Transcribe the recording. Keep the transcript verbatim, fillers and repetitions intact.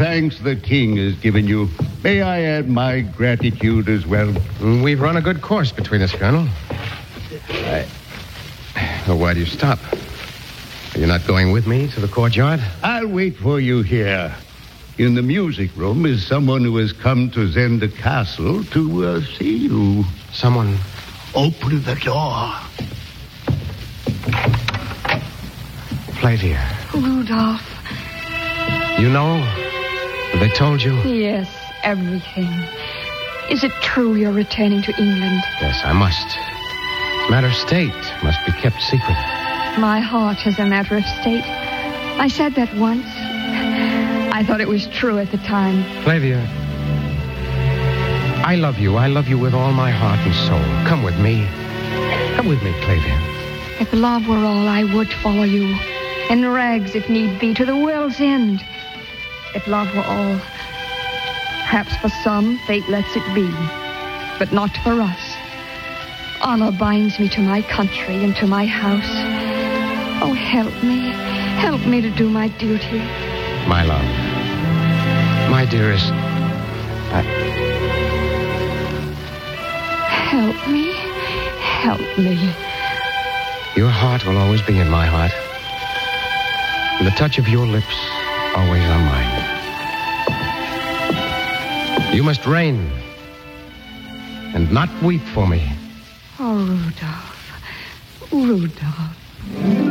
thanks the king has given you, may I add my gratitude as well? We've run a good course between us, Colonel. I... Well, why do you stop? Are you not going with me to the courtyard? I'll wait for you here. In the music room is someone who has come to Zenda Castle to uh, see you. Someone? Open the door. Flavia. Rudolph. You know? They told you? Yes, everything. Is it true you're returning to England? Yes, I must. Matter of state must be kept secret. My heart is a matter of state. I said that once. I thought it was true at the time. Flavia, I love you. I love you with all my heart and soul. Come with me. Come with me, Flavia. If love were all, I would follow you. In rags, if need be, to the world's end. If love were all, perhaps for some, fate lets it be. But not for us. Honor binds me to my country and to my house. Oh, help me. Help me to do my duty. My love. My dearest. I... Help me. Help me. Your heart will always be in my heart. And the touch of your lips always on mine. You must reign and not weep for me. Oh, Rudolph. Rudolph.